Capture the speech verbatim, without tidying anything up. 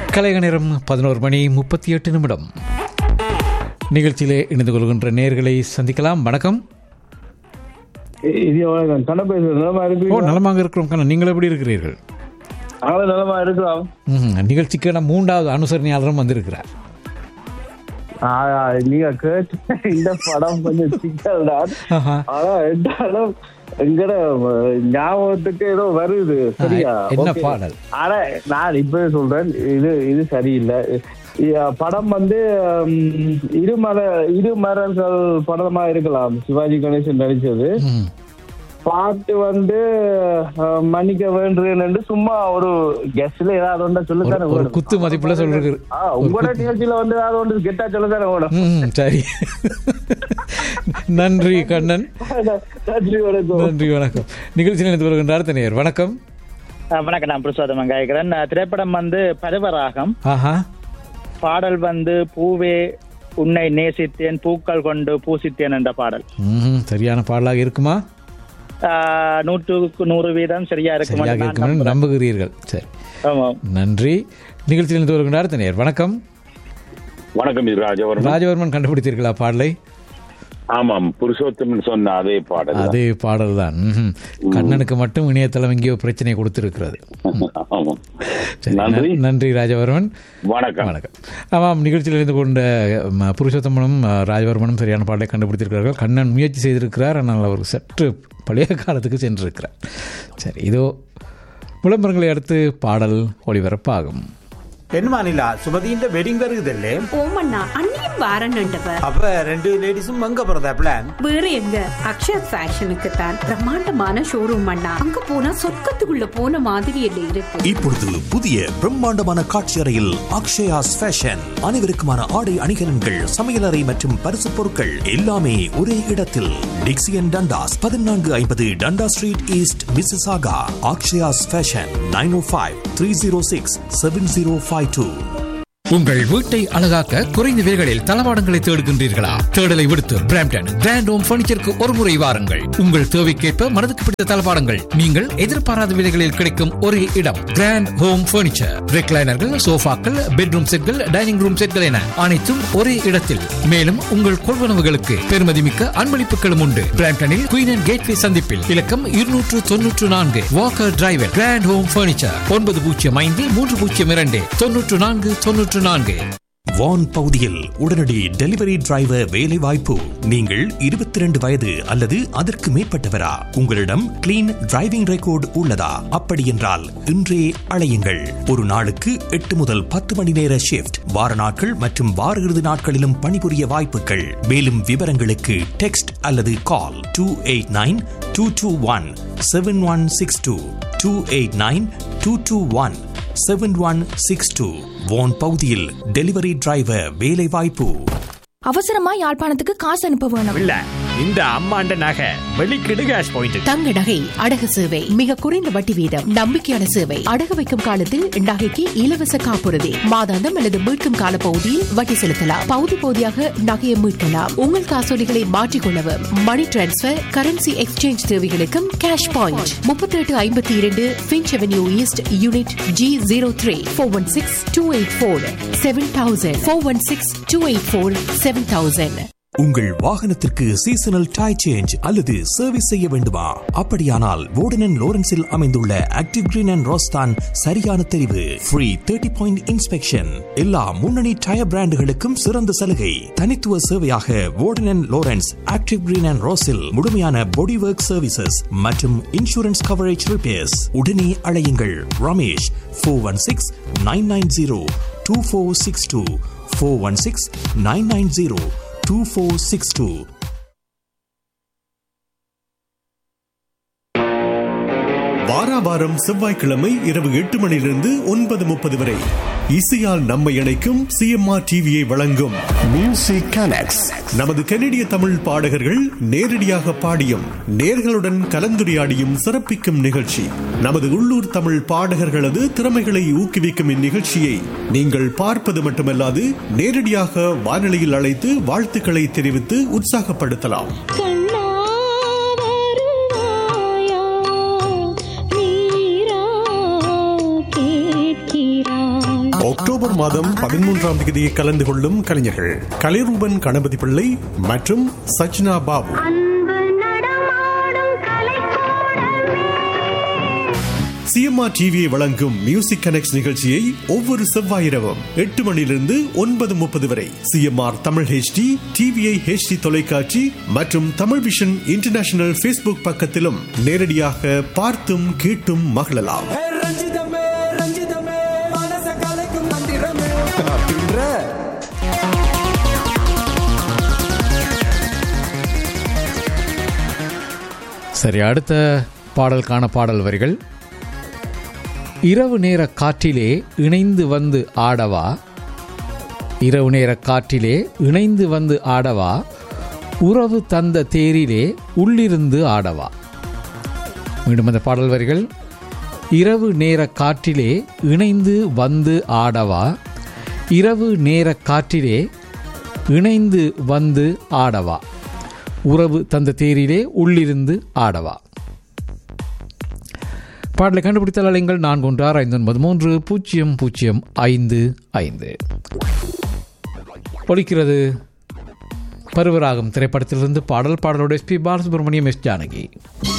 கலைக நேரம் பதினோரு மணி முப்பத்தி எட்டு நிமிடம். நிகழ்ச்சியிலே இணைந்து கொள்கின்ற நேர்களை சந்திக்கலாம். வணக்கம். நலமாக இருக்கிறோம் கண்ணா, நீங்கள் எப்படி இருக்கிறீர்கள்? நிகழ்ச்சிக்கான மூன்றாவது அனுசரணையாளரும் வந்திருக்கிறார். நீங்க கேட்ட இந்த படம் கொஞ்சம் சிக்கல் தான். ஆனா என்னாலும் எங்கட ஞாபகத்துக்கு ஏதோ வருது. சரியா? என்ன பாடல்? ஆனா நான் இப்ப சொல்றேன், இது இது சரியில்லை. படம் வந்து இருமர இருமரல்கள் படமா இருக்கலாம், சிவாஜி கணேசன் நடிச்சது. பாட்டு வந்து மன்னிக்க வேண்டுறேன் சும்மா ஒரு கெஸ்ட்ல ஏதாவது ஒன்றா சொல்லுதானே, ஒரு குத்து மதிப்புல சொல்றது. உங்களோட நிகழ்ச்சியில வந்து ஏதாவது ஒன்று கெட்டா சொல்லுதானே வேணும். சரி, நன்றி கண்ணன். நன்றி, வணக்கம். நன்றி, வணக்கம். நிகழ்ச்சியில் இணைந்து வருகின்றார் தனியார். வணக்கம். வணக்கம், நான் பிரசாதம் வெங்காயக்கிறேன். திரைப்படம் வந்து பருவராகம். பாடல் வந்து பூவே உன்னை நேசித்தேன் பூக்கள் கொண்டு பூசித்தேன் என்ற பாடல். சரியான பாடலாக இருக்குமா? நூற்றுக்கு நூறு வீதம் சரியா இருக்கும் நம்புகிறீர்கள். சரி, நன்றி. நிகழ்ச்சியில் இருந்து வருகின்றார் தனியார். வணக்கம். வணக்கம். இது ராஜவர்மன். ராஜவர்மன், கண்டுபிடித்தீர்களா பாடலை? ஆமாம், புருஷோத்தமன் சொன்ன அதே பாடல். அதே பாடல் தான். கண்ணனுக்கு மட்டும் இணையதளம் எங்கேயோ பிரச்சனை கொடுத்திருக்கிறது. நன்றி ராஜவர்மன். வணக்கம். வணக்கம். ஆமாம், நிகழ்ச்சியில் இருந்து கொண்ட புருஷோத்தமனும் ராஜவர்மனும் சரியான பாடலை கண்டுபிடித்திருக்கிறார்கள். கண்ணன் முயற்சி செய்திருக்கிறார், ஆனால் அவர் சற்று பழைய காலத்துக்கு சென்றிருக்கிறார். சரி, இதோ விளம்பரங்களை அடுத்து பாடல் ஒளிபரப்பாகும். என்ன மாநிலா சுமதியின் வெட்டிங் வருகுதல்லே? ஓமண்ணா, அண்ணியும் வாரன்னுண்டவ. அப்ப ரெண்டு லேடிஸும் அங்க போறதா பிளான்? வேற எங்க, அக்ஷயா ஃபேஷனுக்கு தான். பிரம்மாண்டமான ஷோரூம் அண்ணா, அங்க போனா சொர்க்கத்துக்குள்ள போன மாதிரி இல்லை இருக்கு. இப்பொழுது புதிய பிரம்மாண்டமான காட்சி அறையில் அக்ஷயாஸ் ஃபேஷன். அனைவருக்குமான ஆடை அணிகலன்கள், சமையலறை மற்றும் பரிசு பொருட்கள் எல்லாமே ஒரே இடத்தில். டிக்சியன் டண்டாஸ், பதினான்கு ஐம்பது டண்டா street east, Mississauga. Akshaya's fashion, nine ஓ five three zero six seven zero five two. உங்கள் வீட்டை அழகாக்க குறைந்த விலைகளில் தளவாடங்களை தேடுகின்றீர்களா? தேடலை விடுத்து பிராம்டன் கிராண்ட் ஹோம் பர்னிச்சருக்கு ஒரு முறை வாருங்கள். உங்கள் தேவைக்கேற்ப மனதுக்கு பிடித்த தளவாடங்கள் நீங்கள் எதிர்பாராத விலைகளில் கிடைக்கும் ஒரே இடம் கிராண்ட் ஹோம் பர்னிச்சர். ரெக்லைனர்கள், சோஃபாக்கள், பெட்ரூம் செட்கள், டைனிங் ரூம் செட்கள் என அனைத்தும் ஒரே இடத்தில். மேலும் உங்கள் கொள்வனவுகளுக்கு பெருமதிமிக்க அன்பளிப்புகளும் உண்டு. பிராம்டனில் குயின் அண்ட் கேட்வே சந்திப்பில் இலக்கம் இருநூற்று தொன்னூற்று நான்கு Walker driver. Grand home furniture ஒன்பது பூஜ்ஜியம் ஐந்து மூன்று பூஜ்ஜியம் இரண்டு தொன்னூற்று நான்கு தொன்னூற்று நான்கு. வான் பகுதியில் உடனடி டெலிவரி டிரைவர் வேலை வாய்ப்பு. நீங்கள் இருபத்தி இரண்டு வயது அல்லது அதற்கு மேற்பட்டவரா? உங்களிடம் கிளீன் டிரைவிங் ரெக்கார்டு உள்ளதா? அப்படி என்றால் இன்றே அழையுங்கள். ஒரு நாளுக்கு எட்டு முதல் பத்து மணி நேர ஷிப்ட், வார நாட்கள் மற்றும் வார இறுதி நாட்களிலும் பணிபுரிய வாய்ப்புகள். மேலும் விவரங்களுக்கு டெக்ஸ்ட் அல்லது கால் two eight nine two two one seven one six two two eight nine two two one seven one six two. வான் பகுதியில் டெலிவரி டிரைவர் வேலை வாய்ப்பு. அவசரமா யாழ்ப்பாணத்துக்கு காசு அனுப்ப வேணும். இல்ல, இந்த அம்மாண்ட நகை வெளிக்கிடு கேஷ் பாயிண்ட். தங்க நகை அடகு சேவை மிக குறைந்த வட்டி வீதம், நம்பிக்கையான சேவை. அடகு வைக்கும் காலத்தில் நகைக்கு இலவச காப்புறுதி, மாதாந்தம் அல்லது மீட்கும் கால பகுதியில் வட்டி செலுத்தலாம். பகுதி பகுதியாக நகையை மீட்கலாம். உங்கள் காசோலிகளை மாற்றிக்கொள்ளவும், மணி டிரான்ஸ்பர், கரன்சி எக்ஸ்சேஞ்ச் தேவைகளுக்கும் கேஷ் பாயிண்ட். முப்பத்தி எட்டு ஐம்பத்தி இரண்டு pinch avenue east, unit G zero three. Four one six two eight four seven thousand. Four one six two eight four seven thousand. உங்கள் வாகனத்திற்கு சீசனல் டை சேஞ்ச் அல்லது service செய்ய வேண்டுமா? அப்படியானால் வோர்டன் அண்ட் லோரன்ஸில் அமைந்துள்ள ஆக்டிவ் கிரீன் அண்ட் ரோஸ் தான் சரியான தெரிவு. ஃப்ரீ தேர்ட்டி பாயிண்ட் இன்ஸ்பெக்ஷன், எல்லா முன்னணி டயர் பிராண்டுகளுக்கும் சிறந்த சலுகை. தனித்துவ சேவையாக வோர்டன் and Lawrence active green and ரோஸில் முழுமையான பாடி ஒர்க் சர்வீசஸ் மற்றும் இன்சூரன்ஸ் கவரேஜ் ரிப்பேர்ஸ். உடனே அழையுங்கள் Ramesh four one six nine nine zero two four six two four one six nine nine zero two four six two. வாராவாரம் செவ்வாய்க்கிழமை இரவு எட்டு மணியிலிருந்து ஒன்பது முப்பது வரை இசையால் நம்மை இணைக்கும் சிஎம்ஆர் டிவியை வழங்கும் மியூசிக் கனெக்ட்ஸ். நமது கனடிய தமிழ் பாடகர்கள் நேரடியாக பாடியும் நேர்களுடன் கலந்துரையாடியும் சிறப்பிக்கும் நிகழ்ச்சி. நமது உள்ளூர் தமிழ் பாடகர்களது திறமைகளை ஊக்குவிக்கும் இந்நிகழ்ச்சியை நீங்கள் பார்ப்பது மட்டுமல்லாது நேரடியாக வானொலியில் அழைத்து வாழ்த்துக்களை தெரிவித்து உற்சாகப்படுத்தலாம். அக்டோபர் மாதம் பதிமூன்றாம் தேதியை கலந்து கொள்ளும் கலைஞர்கள் கலைரூபன் கணபதி பிள்ளை மற்றும் சச்னா பாபு. சிஎம்ஆர் டிவியை வழங்கும் மியூசிக் கனெக்ட் நிகழ்ச்சியை ஒவ்வொரு செவ்வாய் இரவும் எட்டு மணியிலிருந்து ஒன்பது முப்பது வரை CMR Tamil HD, TVI HD தொலைக்காட்சி மற்றும் தமிழ் விஷன் இன்டர்நேஷனல் ஃபேஸ்புக் பக்கத்திலும் நேரடியாக பார்த்தும் கேட்டும் மகிழலாம். சரி, அடுத்த பாடலுக்கான பாடல் வரிகள். இரவு நேர காற்றிலே இணைந்து வந்து ஆடவா, இரவு நேர காற்றிலே இணைந்து வந்து ஆடவா, உறவு தந்த தேரிலே உள்ளிருந்து ஆடவா. மீண்டும் அந்த பாடல் வரிகள். இரவு நேர காற்றிலே இணைந்து வந்து ஆடவா, இரவு நேர காற்றிலே இணைந்து வந்து ஆடவா, உறவு தந்த தேரிலே உள்ளிருந்து ஆடவா. பாடலை கண்டுபிடித்தால் அலைங்கள் நான்கு ஒன்று ஆறு ஐந்து ஒன்பது மூன்று பூஜ்ஜியம் பூஜ்ஜியம் ஐந்து ஐந்து. ஒலிக்கிறது பருவராகம் திரைப்படத்திலிருந்து பாடல். பாடலோடு S B Balasubramaniam, S Janaki.